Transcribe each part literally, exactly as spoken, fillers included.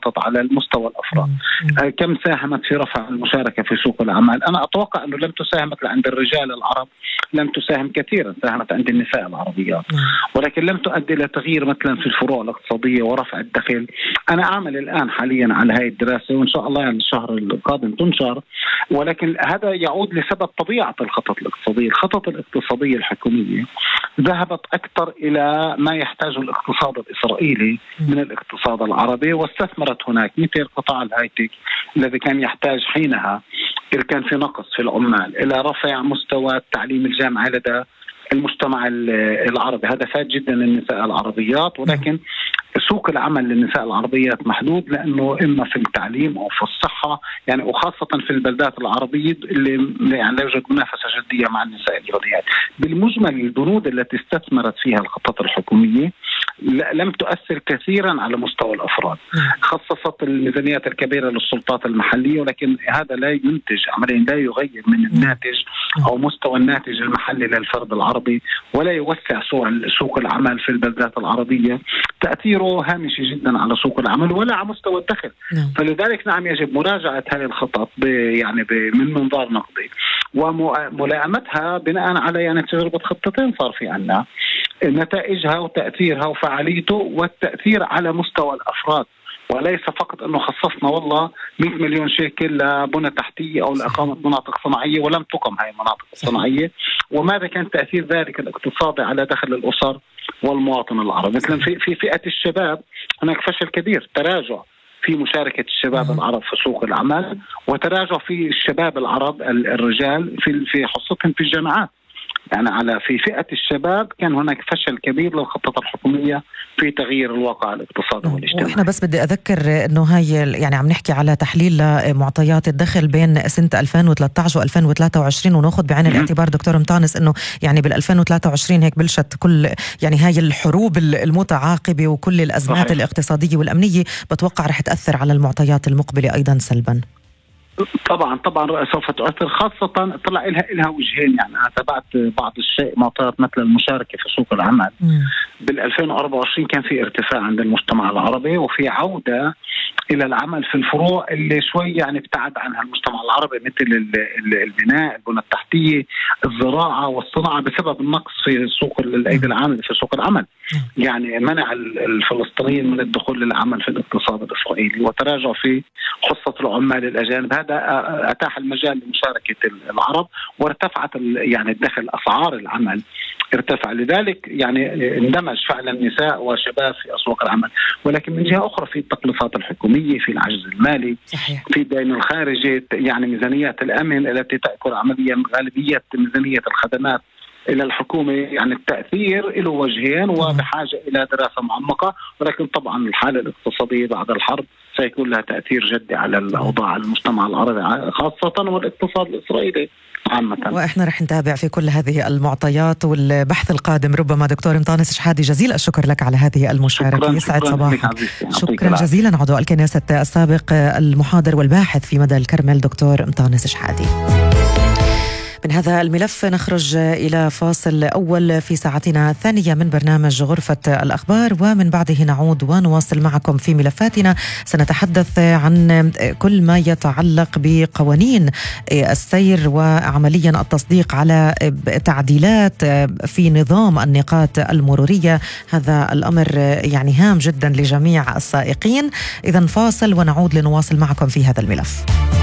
الخطط على المستوى الأفراد. آه كم ساهمت في رفع المشاركة في سوق العمل؟ أنا أتوقع أنه لم تساهم عند الرجال العرب، لم تساهم كثيرا، ساهمت عند النساء العربيات، ولكن لم تؤدي إلى تغيير مثلا في الفروع الاقتصادية ورفع الدخل. أنا أعمل الآن حاليا على هذه الدراسة، وإن شاء الله يعني الشهر القادم تنشر، ولكن هذا يعود لسبب طبيعة الخطط الاقتصادية. الخطط الاقتصادية الحكومية ذهبت أكثر إلى ما يحتاجه الاقتصاد الإسرائيلي من الاقتصاد العربي، واستثمرت هناك، مثل قطاع الهايتك الذي كان يحتاج حينها، إذا كان في نقص في العمال، إلى رفع مستوى التعليم الجامعي لدى المجتمع العربي. هذا فاد جدا للنساء العربيات، ولكن سوق العمل للنساء العربيات محدود، لأنه إما في التعليم أو في الصحة يعني، وخاصة في البلدات العربية اللي يعني لا يوجد منافسة جدية مع النساء اليهوديات. بالمجمل البنود التي استثمرت فيها الخطط الحكومية لم تؤثر كثيرا على مستوى الأفراد. خصصت الميزانيات الكبيرة للسلطات المحلية، ولكن هذا لا ينتج عمليا، لا يغير من الناتج أو مستوى الناتج المحلي للفرد العربي، ولا يوسع سوق العمل في البلدات العربية. تأثيره هامشي جدا على سوق العمل ولا على مستوى الدخل. نعم. فلذلك نعم يجب مراجعة هذه الخطط يعني من منظار نقدي، وملائمتها بناء على يعني تجربة خطتين صار في عنا، نتائجها وتأثيرها وفعاليته والتأثير على مستوى الأفراد، وليس فقط أنه خصصنا والله مئة مليون شيكل لبنى تحتية أو لإقامة مناطق صناعية ولم تقم هاي المناطق الصناعية، وماذا كان تأثير ذلك الاقتصادي على دخل الأسر والمواطن العربي. مثلا في في فئة الشباب هناك فشل كبير، تراجع في مشاركة الشباب العرب في سوق العمل، وتراجع في الشباب العرب الرجال في في حصتهم في الجامعات. يعني على في فئة الشباب كان هناك فشل كبير للخطط الحكومية في تغيير الواقع الاقتصادي والاجتماعي. وإحنا بس بدي أذكر إنه هاي يعني عم نحكي على تحليل معطيات الدخل بين سنة ألفين وثلاثة عشر وألفين وثلاثة وعشرين، ونأخذ بعين الاعتبار دكتور مطانس إنه يعني بال ألفين وثلاثة وعشرين هيك بلشت كل يعني هاي الحروب المتعاقبة وكل الأزمات صحيح. الاقتصادية والأمنية بتوقع رح تأثر على المعطيات المقبلة أيضا سلبا. طبعا طبعا سوف تؤثر، خاصة طلع لها لها وجهين. يعني أنا تابعت بعض الشيء معطيات مثل المشاركة في سوق العمل بال ألفين وأربعة وعشرين كان في ارتفاع عند المجتمع العربي، وفي عودة إلى العمل في الفروع اللي شوي يعني ابتعد عنها المجتمع العربي، مثل البناء، البنى التحتية، الزراعة والصناعة، بسبب النقص في سوق الأيدي العاملة في سوق العمل. يعني منع الفلسطينيين من الدخول للعمل في الاقتصاد الإسرائيلي، وتراجع في حصة العمال الأجانب. هذا أتاح المجال لمشاركة العرب، وارتفعت يعني الدخل، أسعار العمل ارتفع، لذلك يعني اندمج فعلا نساء وشباب في أسواق العمل. ولكن من جهة أخرى في التقليصات الحكومية، في العجز المالي صحيح. في الدين الخارجي، يعني ميزانيات الأمن التي تأكل عمليا غالبية ميزانية الخدمات إلى الحكومة. يعني التأثير له وجهين وبحاجة إلى دراسة معمقة، ولكن طبعا الحالة الاقتصادية بعد الحرب سيكون لها تأثير جدي على الأوضاع المجتمع العربي خاصة والاقتصاد الإسرائيلي عامة. وإحنا رح نتابع في كل هذه المعطيات والبحث القادم ربما. دكتور مطانس شحادي، جزيل الشكر لك على هذه المشاركة. يسعد صباحك. شكرا جزيلا. عضو الكنيسة السابق المحاضر والباحث في مدى الكرمل دكتور مطانس شحادي. من هذا الملف نخرج إلى فاصل أول في ساعتنا الثانية من برنامج غرفة الأخبار، ومن بعده نعود ونواصل معكم في ملفاتنا. سنتحدث عن كل ما يتعلق بقوانين السير وعمليا التصديق على تعديلات في نظام النقاط المرورية. هذا الأمر يعني هام جدا لجميع السائقين. إذن فاصل ونعود لنواصل معكم في هذا الملف.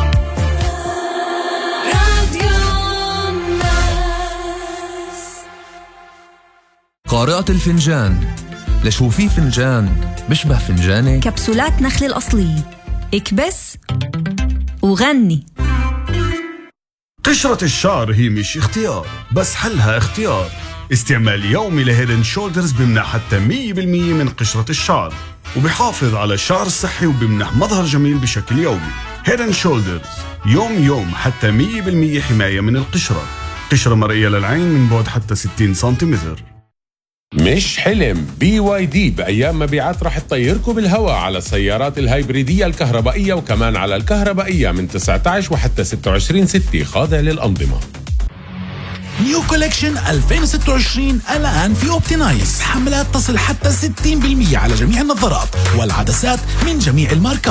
قارئة الفنجان، لشو في فنجان بشبه فنجاني؟ كبسولات نخل الأصلية، اكبس وغني. قشرة الشعر هي مش اختيار، بس حلها اختيار. استعمال يومي لهيدن شولدرز بمنح حتى مية بالمية من قشرة الشعر، وبحافظ على الشعر الصحي وبمنح مظهر جميل بشكل يومي. هيدن شولدرز يوم يوم حتى مية بالمية حماية من القشرة. قشرة مرئية للعين من بعد حتى ستين سنتيمتر. مش حلم، بي واي دي بأيام مبيعات رح تطيركم بالهواء على السيارات الهايبريدية الكهربائية، وكمان على الكهربائية من تسعة عشر وحتى ستة وعشرين ستة، خاضع للأنظمة. نيو كولكشن ألفين وستة وعشرين الآن في أوبتينايز، حملات تصل حتى ستين بالمية على جميع النظارات والعدسات من جميع الماركات.